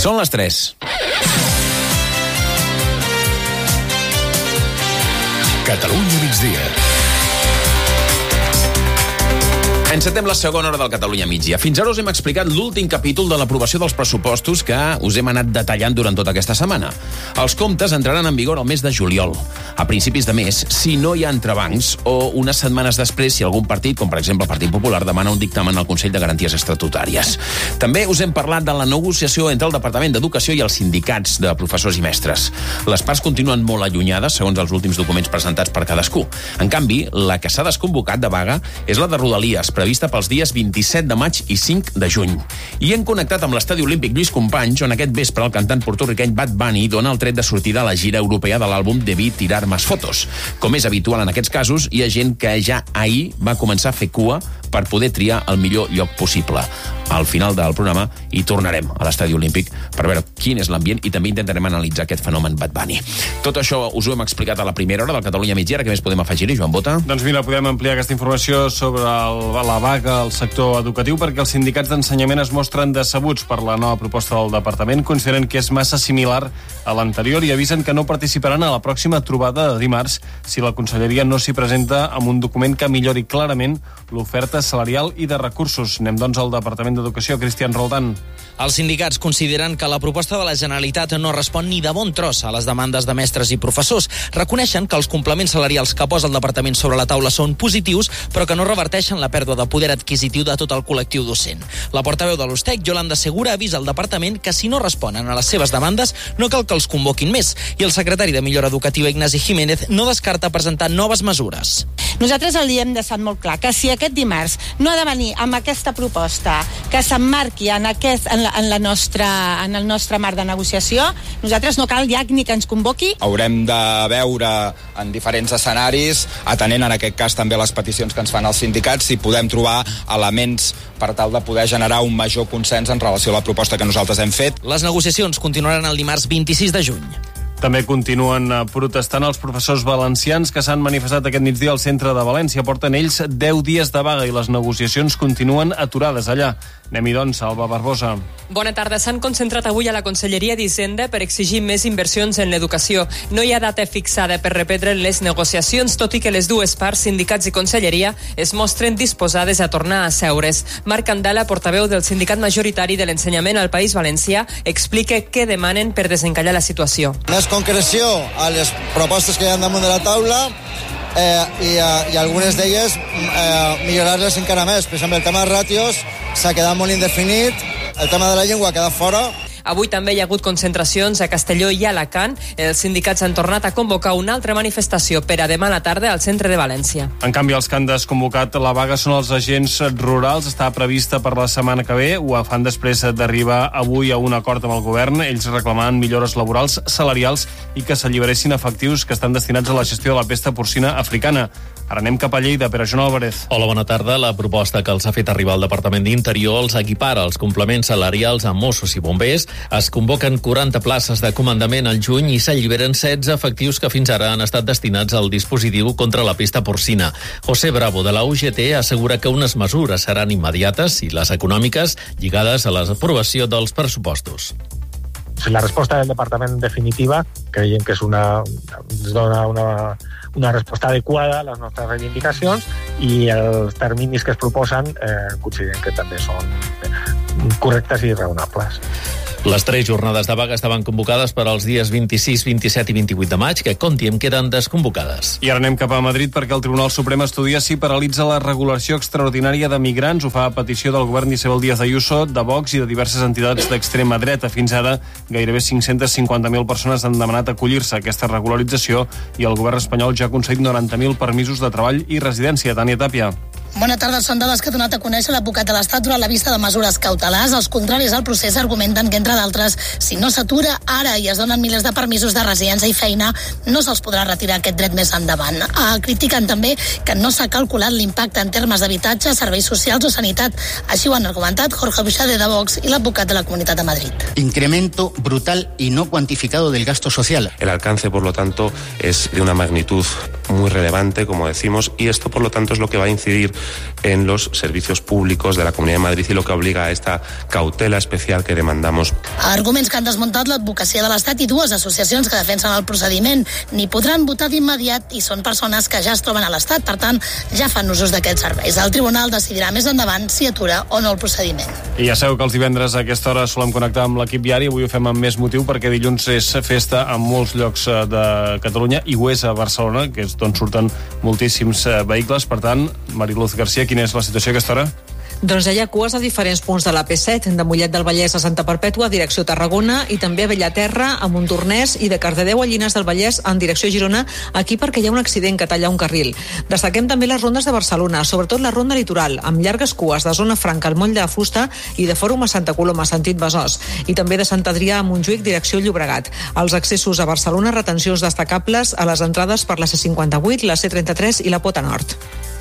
Són les 3. Catalunya migdia. Encetem la segona hora del Catalunya migdia. Fins ara us hem explicat l'últim capítol de l'aprovació dels pressupostos que us hem anat detallant durant tota aquesta setmana. Els comptes entraran en vigor al mes de juliol. A principis de mes, si no hi ha entrebancs, o unes setmanes després, si algun partit, com per exemple el Partit Popular, demana un dictamen al Consell de Garanties Estatutàries. També us hem parlat de la negociació entre el Departament d'Educació i els sindicats de professors i mestres. Les parts continuen molt allunyades, segons els últims documents presentats per cadascú. En canvi, la que s'ha desconvocat de vaga és la de Rodalies, prevista pels dies 27 de maig i 5 de juny. I hem connectat amb l'Estadi Olímpic Lluís Companys, on aquest vespre el cantant porto-riqueny Bad Bunny dona el tret de sortida a la gira europea de l'àlbum Debí tirar más fotos. Com és habitual en aquests casos, hi ha gent que ja ahir va començar a fer cua per poder triar el millor lloc possible. Al final del programa hi tornarem a l'Estadi Olímpic per veure quin és l'ambient i també intentarem analitzar aquest fenomen Bad Bunny. Tot això us ho hem explicat a la primera hora del Catalunya migdia. Què més podem afegir-hi, Joan Bota? Doncs mira, podem ampliar aquesta informació sobre la vaga al sector educatiu perquè els sindicats d'ensenyament es mostren decebuts per la nova proposta del departament, consideren que és massa similar a l'anterior i avisen que no participaran a la pròxima trobada de dimarts si la conselleria no s'hi presenta amb un document que millori clarament l'oferta salarial i de recursos. Anem doncs al Departament d'Educació, Cristian Roldán. Els sindicats consideren que la proposta de la Generalitat no respon ni de bon tros a les demandes de mestres i professors. Reconeixen que els complements salarials que posa el departament sobre la taula són positius, però que no reverteixen la pèrdua de poder adquisitiu de tot el col·lectiu docent. La portaveu de l'USTEC, Yolanda Segura, avisa al departament que si no responen a les seves demandes no cal que els convoquin més. I el secretari de Millora Educativa, Ignasi Jiménez, no descarta presentar noves mesures. Nosaltres li hem deixat molt clar que si aquest dimarts no ha de venir amb aquesta proposta que s'emmarqui en el nostre marc de negociació, nosaltres no cal ja ni que ens convoqui. Haurem de veure en diferents escenaris, atenent en aquest cas també les peticions que ens fan els sindicats, si podem trobar elements per tal de poder generar un major consens en relació a la proposta que nosaltres hem fet. Les negociacions continuaran el dimarts 26 de juny. També continuen protestant els professors valencians que s'han manifestat aquest migdia al centre de València. Porten ells 10 dies de vaga i les negociacions continuen aturades allà. Anem-hi, doncs, Alba Barbosa. Bona tarda. S'han concentrat avui a la Conselleria d'Hisenda per exigir més inversions en l'educació. No hi ha data fixada per reprendre les negociacions, tot i que les dues parts, sindicats i Conselleria, es mostren disposades a tornar a seure's. Marc Candela, portaveu del sindicat majoritari de l'ensenyament al País Valencià, explica què demanen per desencallar la situació. Més concreció a les propostes que hi ha damunt de la taula i algunes d'elles millorar-les encara més. Per exemple, el tema de ràtios s'ha quedat molt indefinit, el tema de la llengua ha quedat fora. Avui també hi ha hagut concentracions a Castelló i Alacant. Els sindicats han tornat a convocar una altra manifestació per a demà a la tarda al centre de València. En canvi, els que han desconvocat la vaga són els agents rurals. Està prevista per la setmana que ve. Ho fan després d'arribar avui a un acord amb el govern. Ells reclamaven millores laborals, salarials i que s'alliberessin efectius que estan destinats a la gestió de la pesta porcina africana. Ara anem cap a Lleida, per a Joan Álvarez. Hola, bona tarda. La proposta que els ha fet arribar el Departament d'Interior els equipara els complements salarials a Mossos i bombers. Es convoquen 40 places de comandament al juny i s'alliberen 16 efectius que fins ara han estat destinats al dispositiu contra la pesta porcina. José Bravo, de la UGT, assegura que unes mesures seran immediates i les econòmiques lligades a l'aprovació dels pressupostos. La resposta del departament definitiva creiem que és una resposta adequada a les nostres reivindicacions i els terminis que es proposen considerem que també són correctes i raonables. Les 3 jornades de vaga estaven convocades per als dies 26, 27 i 28 de maig, que comptem queden desconvocades. I ara anem cap a Madrid perquè el Tribunal Suprem estudia si paralitza la regulació extraordinària de migrants. Ho fa a petició del govern d'Isabel Díaz Ayuso, de Vox i de diverses entitats d'extrema dreta. Fins ara, gairebé 550.000 persones han demanat acollir-se a aquesta regularització i el govern espanyol ja ha concedit 90.000 permisos de treball i residència. Tània Tàpia. Bona tarda, són dades que ha donat a conèixer l'advocat de l'Estat durant la vista de mesures cautelars. Els contraris al procés argumenten que, entre d'altres, si no s'atura ara i es donen milers de permisos de residència i feina, no se'ls podrà retirar aquest dret més endavant. Critiquen també que no s'ha calculat l'impacte en termes d'habitatge, serveis socials o sanitat. Així ho han argumentat Jorge Buixade de Vox i l'advocat de la Comunitat de Madrid. Incremento brutal y no cuantificado del gasto social. El alcance, por lo tanto, es de una magnitud muy relevante, como decimos, y esto, por lo tanto, es lo que va a incidir en los servicios públicos de la Comunidad de Madrid y lo que obliga a esta cautela especial que demandamos. Arguments que han desmuntat l'advocacia de l'Estat i dues associacions que defensen el procediment. Ni podran votar d'immediat i són persones que ja es troben a l'Estat, per tant, ja fan usos d'aquests serveis. El tribunal decidirà més endavant si atura o no el procediment. I ja sabeu que els divendres a aquesta hora solem connectar amb l'equip diari, avui ho fem amb més motiu perquè dilluns és festa en molts llocs de Catalunya i ho és a Barcelona, que és d'on surten moltíssims vehicles. Per tant, Mariluz Garcia, quina és la situació a aquesta hora? Doncs hi ha cues a diferents punts de l'AP7, de Mollet del Vallès a Santa Perpètua, direcció Tarragona, i també a Bellaterra, a Montornès, i de Cardedeu a Llinars del Vallès, en direcció Girona, aquí perquè hi ha un accident que talla un carril. Destaquem també les rondes de Barcelona, sobretot la ronda litoral, amb llargues cues de Zona Franca al Moll de Fusta i de Fòrum a Santa Coloma, sentit Besòs, i també de Sant Adrià a Montjuïc, direcció Llobregat. Els accessos a Barcelona, retencions destacables a les entrades per la C58, la C33 i la Pota Nord.